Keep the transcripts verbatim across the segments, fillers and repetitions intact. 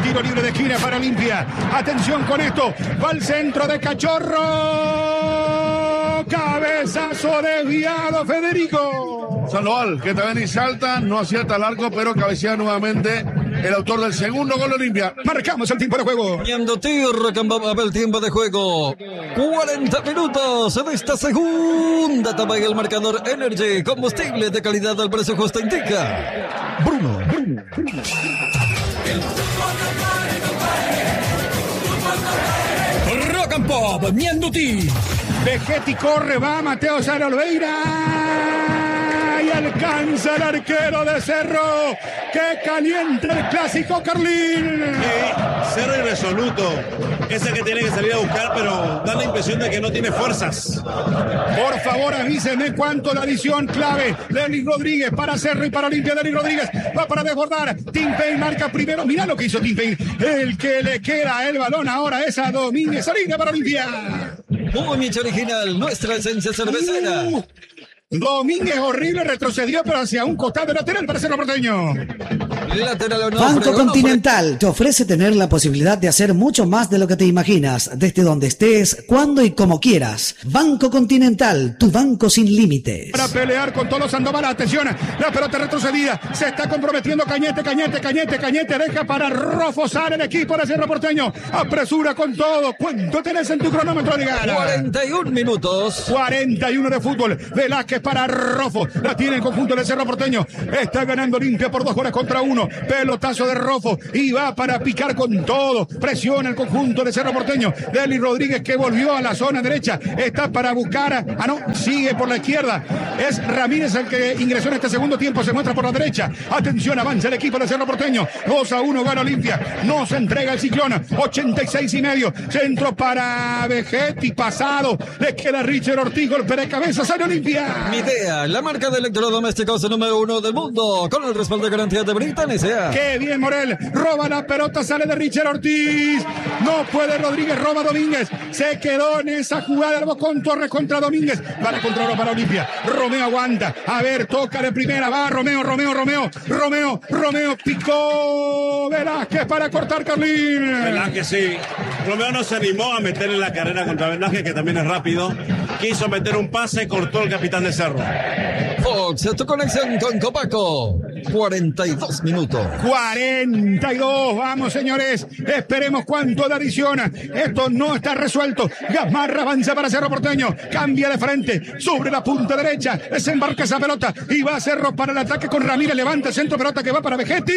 tiro libre de esquina para Olimpia. Atención con esto. Va al centro de Cachorro. Cabezazo desviado, Federico. Sandoval, que también y salta, no acierta el arco, pero cabecea nuevamente el autor del segundo gol de Olimpia. Marcamos el tiempo de juego. El tiempo de juego. cuarenta minutos de esta segunda etapa y el marcador Energy. Combustible de calidad al precio justo indica. Bruno. Bruno. Bruno. Rock and Pop, Mianduti. Vegetti corre, va Mateo Sara Oliveira y alcanza el arquero de Cerro. ¡Qué caliente el clásico, Carlín! Sí, Cerro irresoluto. Ese que tiene que salir a buscar, pero da la impresión de que no tiene fuerzas. Por favor, avísenme cuánto la adición clave. Denis Rodríguez para Cerro y para Olimpia. Denis Rodríguez va para desbordar. Tim Payne marca primero. Mirá lo que hizo Tim Payne. El que le queda el balón ahora es a Domínguez. Salida para Olimpia. Muy original, nuestra esencia cervecera. Uh, Domínguez horrible, retrocedió, pero hacia un costado lateral para Cerro Porteño. Lateral no, Banco Frego, Continental no, te ofrece tener la posibilidad de hacer mucho más de lo que te imaginas, desde donde estés, cuando y como quieras. Banco Continental, tu banco sin límites. Para pelear con todos los Sandoval, atención, la pelota retrocedida, se está comprometiendo Cañete, Cañete, Cañete, Cañete, deja para Rofosar el equipo de Cerro Porteño, apresura con todo. ¿Cuánto tenés en tu cronómetro de gana? cuarenta y uno minutos. cuarenta y uno de fútbol, Velázquez para Rofo, la tiene el conjunto de Cerro Porteño, está ganando Olimpia por dos goles contra uno, pelotazo de Rofo y va para picar con todo, presiona el conjunto de Cerro Porteño, Denis Rodríguez que volvió a la zona derecha, está para buscar, a, ah no, sigue por la izquierda, es Ramírez el que ingresó en este segundo tiempo, se muestra por la derecha, atención, avanza el equipo de Cerro Porteño, dos a uno gana Olimpia, no se entrega el Ciclón, ochenta y seis y medio, centro para Vegetti, pasado, le queda Richard Ortiz, golpe de cabeza, sale Olimpia. Midea, la marca de electrodomésticos número uno del mundo, con el respaldo de garantía de Britannia. ¡Qué bien, Morel! Roba la pelota, sale de Richard Ortiz. No puede Rodríguez, roba Domínguez. Se quedó en esa jugada con Torres contra Domínguez. Vale contra para Olimpia. Romeo aguanta. A ver, toca de primera. Va Romeo, Romeo, Romeo. Romeo, Romeo picó. Velázquez para cortar Carlín. Velázquez sí. Romeo no se animó a meterle la carrera contra Velázquez, que también es rápido. Quiso meter un pase, cortó el capitán de Cerro. Fox, tu conexión con Copaco. cuarenta y dos minutos. cuarenta y dos, vamos señores, esperemos cuánto de adición. Esto no está resuelto. Gamarra avanza para Cerro Porteño, cambia de frente, sobre la punta derecha, desembarca esa pelota y va a Cerro para el ataque con Ramírez, levanta el centro, pelota que va para Vegetti.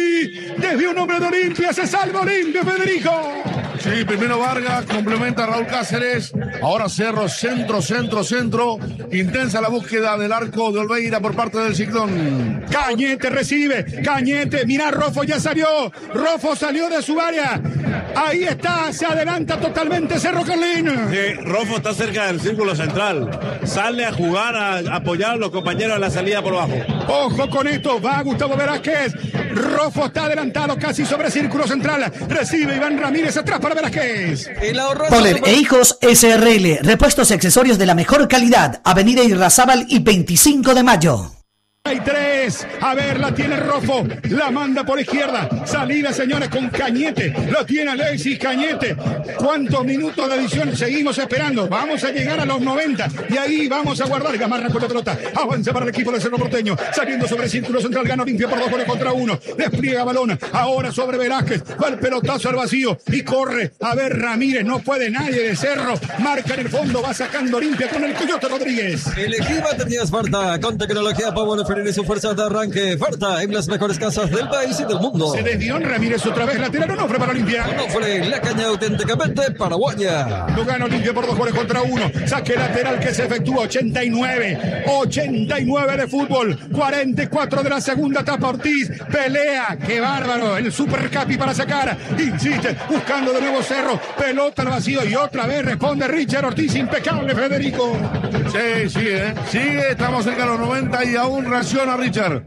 Desde un hombre de Olimpia, se salva Olimpia, Federico. Sí, primero Vargas, complementa a Raúl Cáceres, ahora Cerro, centro, centro, centro, intensa la búsqueda del arco de Oliveira por parte del Ciclón. Cañete recibe, Cañete, mira, Rofo ya salió, Rofo salió de su área, ahí está, se adelanta totalmente Cerro Carlín. Sí, Rofo está cerca del círculo central, sale a jugar, a apoyar a los compañeros en la salida por abajo. Ojo con esto, va Gustavo Velázquez, Rofo está adelantado casi sobre el círculo central, recibe Iván Ramírez atrás para Velázquez. Poler e Hijos S R L, repuestos y accesorios de la mejor calidad, Avenida Irrazábal y veinticinco de mayo. Hay tres, a ver, la tiene Rofo, la manda por izquierda, salida señores con Cañete, lo tiene Alexis Cañete. ¿Cuántos minutos de adición seguimos esperando? Vamos a llegar a los noventa y ahí vamos a guardar. Gamarra con la pelota, avanza para el equipo de Cerro Porteño, saliendo sobre el círculo central, gana Olimpia por dos goles contra uno, despliega balón, ahora sobre Velázquez, va el pelotazo al vacío y corre, a ver Ramírez, no puede nadie de Cerro, marca en el fondo, va sacando Olimpia con el Coyote Rodríguez. Elegí baterías Farta con tecnología Power y su fuerza de arranque. Farta en las mejores casas del país y del mundo. Se desvió Ramírez otra vez, lateral Onofre para Olimpia. Onofre, la caña auténticamente paraguaya. Lo gana Olimpia por dos goles contra uno. Saque lateral que se efectúa, ochenta y nueve. ochenta y nueve de fútbol. cuarenta y cuatro de la segunda etapa. Ortiz pelea. Qué bárbaro. El super capi para sacar. Insiste, buscando de nuevo Cerro. Pelota al vacío y otra vez responde Richard Ortiz. Impecable, Federico. Sí, sigue, ¿eh? Sigue, estamos cerca de los noventa y aún reacciona Richard.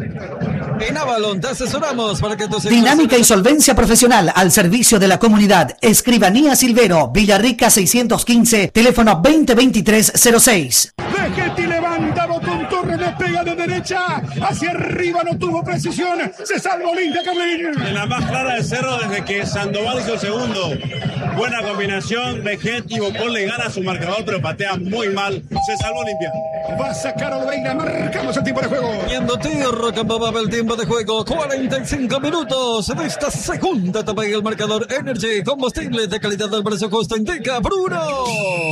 En Avalon te asesoramos para que tus Dinámica y solvencia profesional al servicio de la comunidad. Escribanía Silvero, Villarrica seiscientos quince, teléfono veinte veintitrés cero seis. Vegetti levanta, botón Torres, le pega de derecha, hacia arriba, no tuvo precisión, se salvó Olimpia, Carlín. En la más clara del Cerro desde que Sandoval hizo el segundo. Buena combinación, Vejet y Bocón le gana a su marcador, pero patea muy mal, se salvó Olimpia. Va a sacar Olveira, marcamos el tiempo de juego. Viendo tierra, Campababa, el tiempo de juego, cuarenta y cinco minutos de esta segunda etapa y el marcador Energy, combustible de calidad del precio justo, indica Bruno.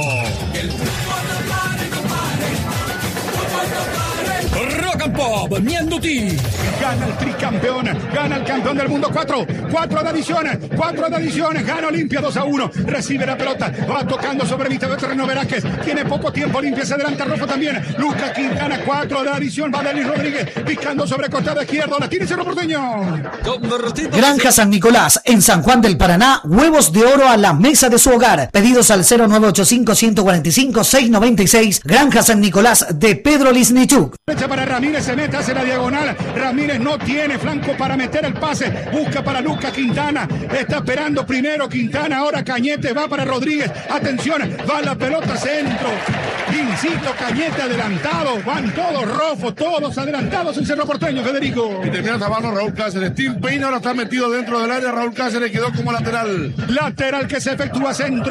Rock and Pop, Mianduti. Gana el tricampeón, gana el campeón del mundo. Cuatro, cuatro de adiciones, cuatro de adiciones. Gana Olimpia dos a uno. Recibe la pelota, va tocando sobre mitad de terreno Velázquez. Tiene poco tiempo, Olimpia se adelanta rojo también. Lucas Quintana, cuatro de adición. Va Denis Rodríguez, picando sobre costado izquierdo. La tiene Cerro Porteño. Granja San Nicolás, en San Juan del Paraná. Huevos de oro a la mesa de su hogar. Pedidos al cero nueve ocho cinco, uno cuatro cinco, seis nueve seis. Granja San Nicolás de Pedro Lisnichuk. Derecha para Ramírez, se mete, hace la diagonal. Ramírez no tiene flanco para meter el pase. Busca para Lucas Quintana. Está esperando primero Quintana. Ahora Cañete va para Rodríguez. Atención, va la pelota centro. Insisto, Cañete adelantado. Van todos rojos, todos adelantados en Cerro Porteño, Federico. Y termina tapando Raúl Cáceres. Tim Payne ahora está metido dentro del área. Raúl Cáceres quedó como lateral. Lateral que se efectúa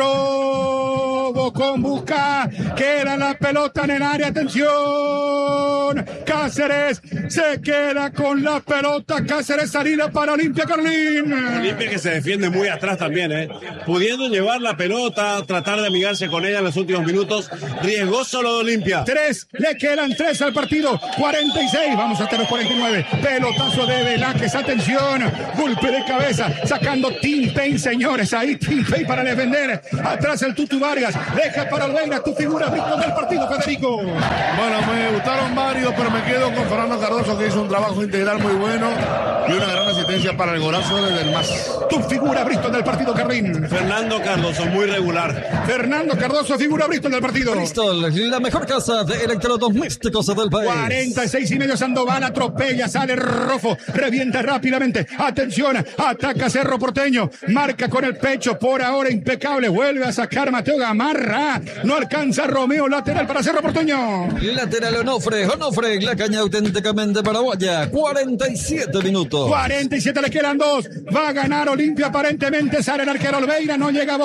centro. Bocón busca. Queda la pelota en el área. Atención. Cáceres se queda con la pelota. Cáceres, salida para Olimpia, Carlín. Olimpia que se defiende muy atrás también, ¿eh? Pudiendo llevar la pelota, tratar de amigarse con ella en los últimos minutos. Riesgoso lo de Olimpia. Tres, le quedan tres al partido. cuarenta y seis, vamos hasta los cuarenta y nueve. Pelotazo de Velázquez, atención. Golpe de cabeza, sacando Tim Payne, señores. Ahí Tim Payne para defender. Atrás el Tutu Vargas. Deja para Olveira, tu figura, Víctor del partido, Federico. Bueno, me gustaron varios, pero me quedo con Fernando Cardoso, que hizo un trabajo integral muy bueno y una gran asistencia para el golazo desde el más. Tu figura, Bristol del partido, Carlín. Fernando Cardoso, muy regular. Fernando Cardoso, figura Bristol del partido. Bristol, la mejor casa de electrodomésticos del país. cuarenta y seis y medio, Sandoval atropella, sale Rofo, revienta rápidamente. Atención, ataca Cerro Porteño, marca con el pecho, por ahora impecable, vuelve a sacar Mateo Gamarra. No alcanza Romeo, lateral para Cerro Porteño. Lateral Onofre, Onofre, la caña auténticamente paraguaya. cuarenta y siete minutos. cuarenta y siete, le quedan dos. Va a ganar Olimpia aparentemente. Sale el arquero Olveira, no llega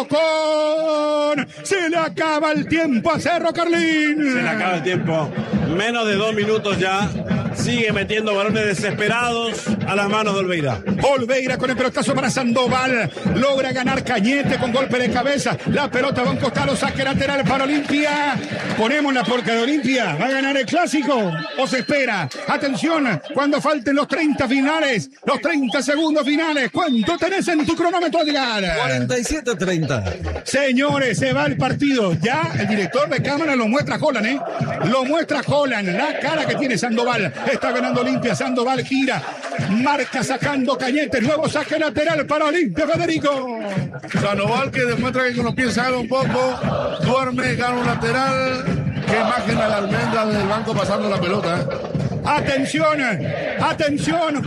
Bocón. Se le acaba el tiempo a Cerro, Carlín. Se le acaba el tiempo. Menos de dos minutos ya. Sigue metiendo balones desesperados a las manos de Olveira. Olveira con el pelotazo para Sandoval. Logra ganar Cañete con golpe de cabeza. La pelota va a un costado, saque lateral para Olimpia. Ponemos la porca de Olimpia. ¿Va a ganar el clásico o se espera? Atención, cuando falten los treinta finales, los treinta segundos finales. ¿Cuánto tenés en tu cronómetro, Edgar? cuarenta y siete treinta. Señores, se va el partido. Ya el director de cámara lo muestra Holland, ¿eh? Lo muestra Holland. La cara que tiene Sandoval. Está ganando Olimpia. Sandoval gira. Marca sacando Cañete. Nuevo saque lateral para Olimpia, Federico. Sandoval que demuestra que con los pies sale un poco. Duerme, gana un lateral. Qué imagen a la almendra desde el banco pasando la pelota. Atención, atención,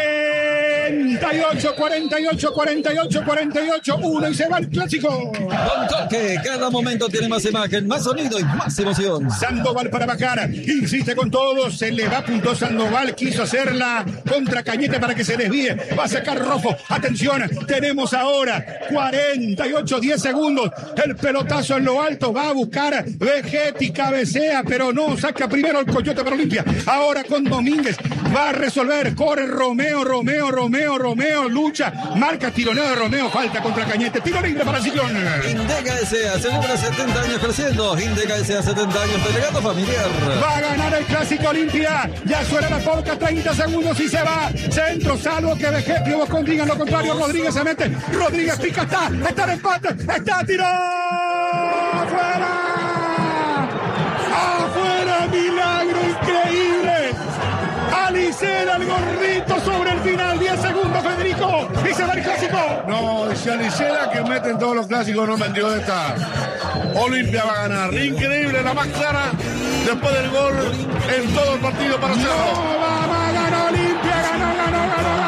cuarenta y ocho, cuarenta y ocho, cuarenta y ocho, cuarenta y ocho, uno y se va el clásico. Con toque, cada momento tiene más imagen, más sonido y más emoción. Sandoval para bajar, insiste con todo, se le va a punto Sandoval, quiso hacerla contra Cañete para que se desvíe, va a sacar Rofo, atención, tenemos ahora cuarenta y ocho, diez segundos, el pelotazo en lo alto, va a buscar Vegetti, cabecea, pero no, saca primero el Coyote para Olimpia, ahora con Domínguez, va a resolver, corre Romeo, Romeo, Romeo, Romeo, lucha, marca tironeo de Romeo, falta contra Cañete, tiro libre para el Ciclón. Indega S A celebra setenta años creciendo, Indega S A setenta años, delegado familiar. Va a ganar el Clásico Olimpia, ya suena la polca, treinta segundos y se va, centro, salvo que Vegetti o Bocón digan lo contrario, Rodríguez se mete, Rodríguez pica, está, está en empate, está, tiró, afuera, afuera, milagro increíble. Alicera el gordito sobre el final, diez segundos, Federico, y se va el clásico. No, si Alicera que mete en todos los clásicos no metió esta. Olimpia va a ganar. Increíble, la más clara después del gol en todo el partido para Cerro. No, va, va, ganó Olimpia, ganó, ganó,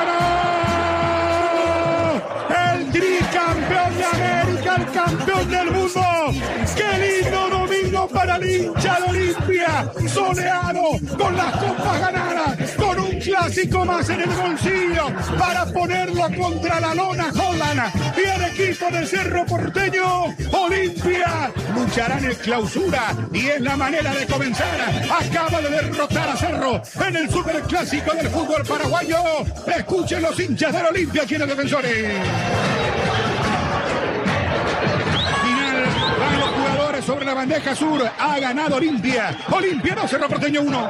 ganó, ganó. El tricampeón de América, el campeón del mundo. ¡Qué lindo domingo para el hincha de Olimpia! Soleado con las copas ganadas. clásico más en el bolsillo para ponerlo contra la lona Holland y el equipo de Cerro Porteño. Olimpia luchará en el clausura y es la manera de comenzar. Acaba de derrotar a Cerro en el superclásico del fútbol paraguayo. Escuchen los hinchas del Olimpia aquí en los defensores. Final, van los jugadores sobre la bandeja sur. Ha ganado Olimpia. Olimpia no, Cerro Porteño uno.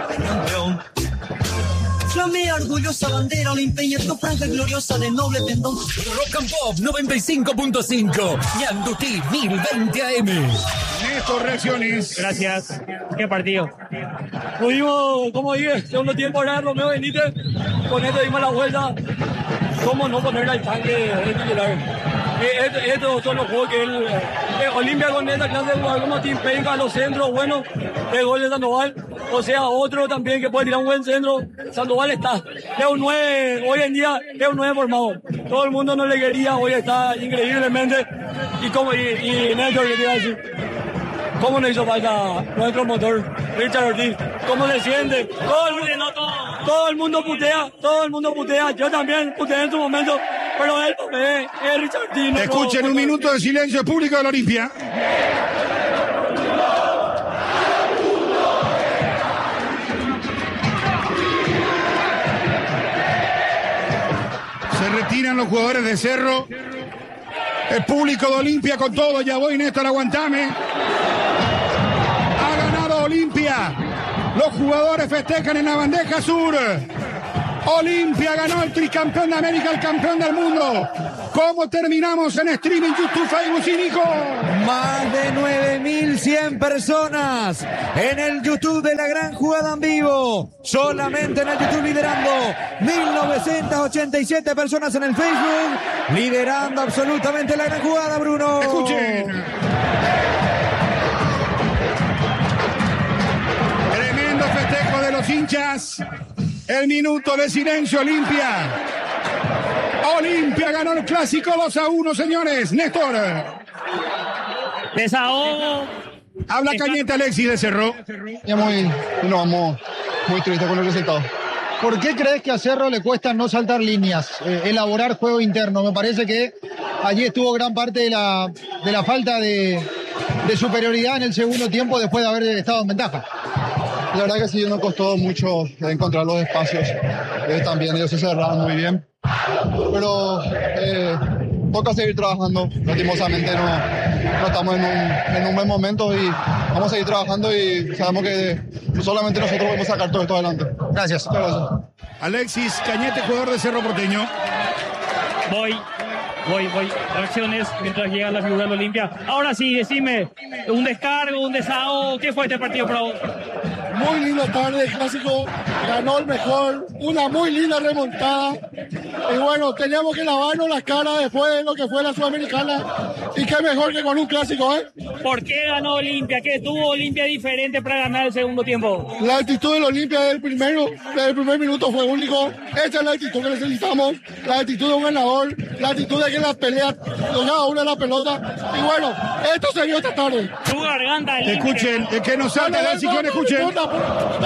Flamea orgullosa bandera olimpeña, tu franja gloriosa de noble pendón. Rock and Pop noventa y cinco punto cinco, Ñandutí mil veinte A M. Néstor, reacciones. Gracias. Qué partido. Pudimos, como dije, segundo tiempo ahora Romeo Benítez, con esto dimos la vuelta. ¿Cómo no ponerle al tanque de titular? Eh, estos son los juegos que él... Eh, Olimpia con esta clase de jugador como Tim Penca, los centros, bueno, el gol de Sandoval. O sea, otro también que puede tirar un buen centro. Sandoval está. Es un nueve, hoy en día es un nueve formado. Todo el mundo no le quería, hoy está increíblemente. Y como, y, y Néstor, ¿qué te iba a decir? ¿Cómo nos hizo falta nuestro motor, Richard Ortiz? ¿Cómo se siente? Todo el, mundo, todo el mundo putea, todo el mundo putea. Yo también puteé en su momento, pero él es, es Richard Ortiz. No Escuchen un minuto de silencio público de la Olimpia. Se retiran los jugadores de Cerro. El público de Olimpia con todo. Ya voy, Néstor, aguantame. Ha ganado Olimpia. Los jugadores festejan en la bandeja sur. Olimpia ganó el tricampeón de América, el campeón del mundo. ¿Cómo terminamos en streaming, YouTube, Facebook y Nico? Más de nueve mil cien personas en el YouTube de La Gran Jugada en vivo. Solamente en el YouTube liderando. mil novecientas ochenta y siete personas en el Facebook. Liderando absolutamente La Gran Jugada, Bruno. Escuchen. Tremendo festejo de los hinchas. El minuto de silencio, Olimpia. Olimpia ganó el clásico dos a uno, señores. Néstor. Desahogo. Habla Cañete Alexis de Cerro. Ya muy, no, vamos muy triste con el resultado. ¿Por qué crees que a Cerro le cuesta no saltar líneas, eh, elaborar juego interno? Me parece que allí estuvo gran parte de la, de la falta de, de superioridad en el segundo tiempo después de haber estado en ventaja. La verdad que sí, nos costó mucho encontrar los espacios. Eh, también ellos se cerraron muy bien. Pero eh, toca seguir trabajando. Lastimosamente no, no estamos en un, en un buen momento y vamos a seguir trabajando y sabemos que solamente nosotros podemos sacar todo esto adelante. Gracias. Muchas gracias. Alexis Cañete, jugador de Cerro Porteño. Voy. Voy, voy, reacciones mientras llega la figura de Olimpia. Ahora sí, decime, un descargo, un desahogo, ¿qué fue este partido para vos? Muy lindo tarde, el clásico ganó el mejor, una muy linda remontada. Y bueno, teníamos que lavarnos las caras después de lo que fue la Sudamericana. Y qué mejor que con un clásico, ¿eh? ¿Por qué ganó Olimpia? ¿Qué tuvo Olimpia diferente para ganar el segundo tiempo? La actitud del Olimpia del primero, del primer minuto fue único. Esta es la actitud que necesitamos, la actitud de un ganador, la actitud de que la pelea llegaba una la pelota. Y bueno, esto se vio esta tarde. Tu garganta, Escuchen, es que no salta, Alexis, escuchen.